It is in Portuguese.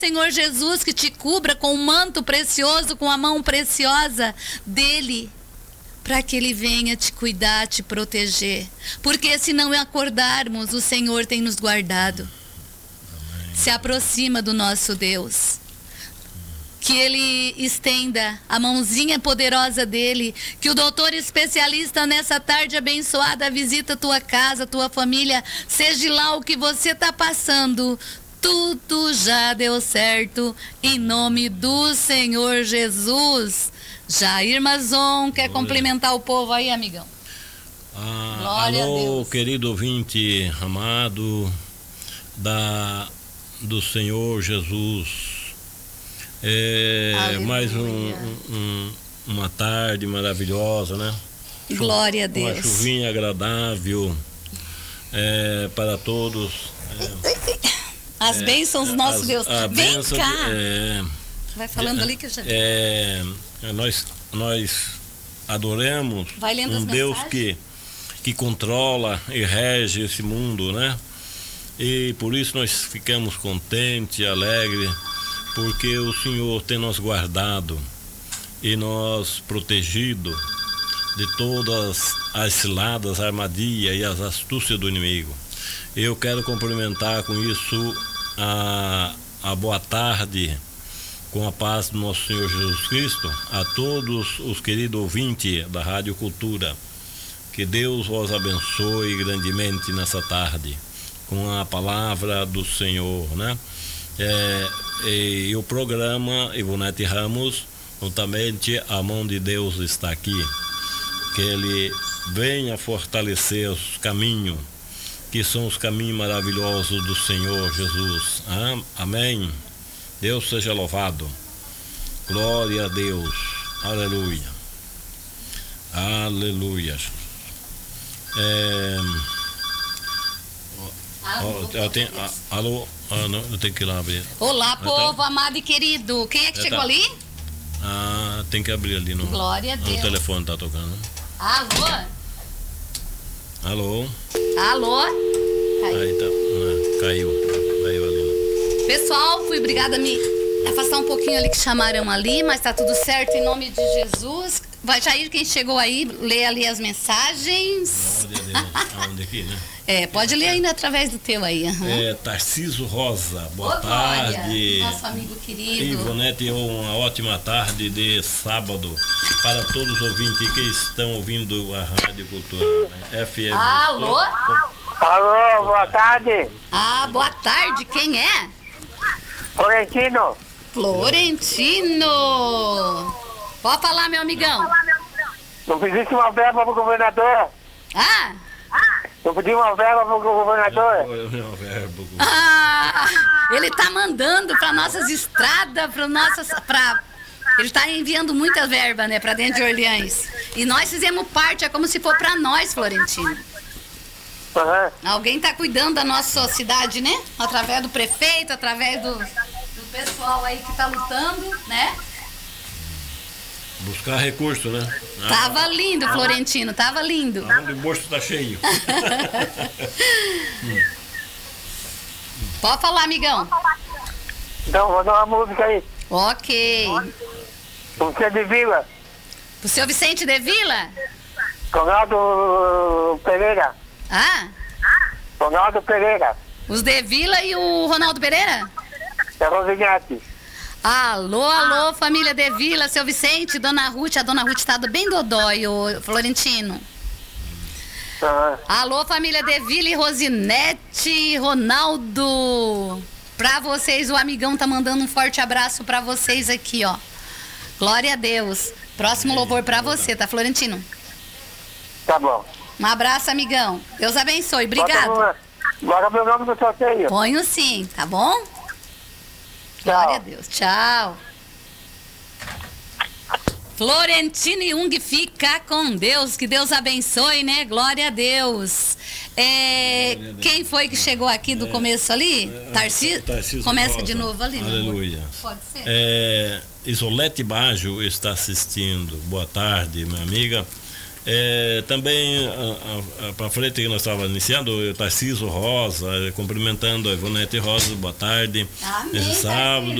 Senhor Jesus, que te cubra com um manto precioso, com a mão preciosa dele, para que ele venha te cuidar, te proteger. Porque se não acordarmos, o Senhor tem nos guardado. Amém. Se aproxima do nosso Deus. Que ele estenda a mãozinha poderosa dele, que o doutor especialista nessa tarde abençoada visita a tua casa, tua família, seja lá o que você está passando, tudo já deu certo, em nome do Senhor Jesus. Jair Mazon, quer cumprimentar o povo aí, amigão? Glória alô, a Deus. Querido ouvinte amado do Senhor Jesus. Mais uma tarde maravilhosa, né? Glória a Deus. Uma chuvinha agradável para todos. As bênçãos do nosso Deus. Vem cá. Vai falando ali que eu já... Nós adoramos um Deus que controla e rege esse mundo, né? E por isso nós ficamos contentes, alegres, porque o Senhor tem nos guardado e nos protegido de todas as ciladas, armadilhas e as astúcias do inimigo. Eu quero cumprimentar com isso a boa tarde, com a paz do nosso Senhor Jesus Cristo, a todos os queridos ouvintes da Rádio Cultura. Que Deus vos abençoe grandemente nessa tarde, com a palavra do Senhor, né? E o programa Ivonete Ramos, juntamente a mão de Deus está aqui. Que Ele venha fortalecer os caminhos, que são os caminhos maravilhosos do Senhor Jesus. Amém. Deus seja louvado. Glória a Deus. Aleluia. Aleluia. Alô? Não, eu tenho que ir lá abrir. Olá, povo amado e querido. Quem é que chegou ali? Tem que abrir ali no... Glória a Deus. O telefone tá tocando. Alô? Alô? Alô? Aí tá. Caiu ali. Pessoal, fui obrigada a me afastar um pouquinho ali que chamaram ali, mas tá tudo certo em nome de Jesus. Vai, Jair, quem chegou aí, lê ali as mensagens. Onde aqui, né? Pode ler ainda através do teu aí. Tarciso Rosa, boa tarde. Nosso amigo querido. Ivonete, uma ótima tarde de sábado para todos os ouvintes que estão ouvindo a Rádio Cultura, né? FM. Alô? Alô, boa tarde. Boa tarde, quem é? Florentino. Florentino. Pode falar, meu amigão. Não pedisse uma verba pro governador? Eu pedi uma verba pro governador. Ele tá mandando para nossas estradas, ele tá enviando muita verba, né, para dentro de Orleans. E nós fizemos parte, é como se for para nós, Florentino. Alguém tá cuidando da nossa cidade, né? Através do prefeito, através do pessoal aí que tá lutando, né? Buscar recurso, né? Tava lindo, Florentino, tava lindo. O bolso tá cheio. Pode falar, amigão. Então, vou dar uma música aí. Ok. Você é de Vila? O seu Vicente de Vila? Ronaldo Pereira. Ronaldo Pereira. Os de Vila e o Ronaldo Pereira? É Rosinete. Alô, família de Vila, seu Vicente, Dona Ruth. A Dona Ruth está bem dodói, o Florentino. Alô, família de Vila e Rosinete, Ronaldo. Pra vocês, o amigão tá mandando um forte abraço pra vocês aqui, ó. Glória a Deus. Próximo louvor pra você, tá, Florentino? Tá bom. Um abraço, amigão. Deus abençoe. Obrigado. Bora meu nome no sorteio. Ponho sim, tá bom? Glória a Deus. Tchau. Florentino Jung, fica com Deus. Que Deus abençoe, né? Glória a Deus. Quem foi que chegou aqui do começo ali? Tarcísio? Começa Rosa. De novo ali. Aleluia. Pode ser. Isolete Baggio está assistindo. Boa tarde, minha amiga. Também para frente que nós estávamos iniciando, o Tarcísio Rosa, cumprimentando a Ivonete Rosa, boa tarde, nesse sábado.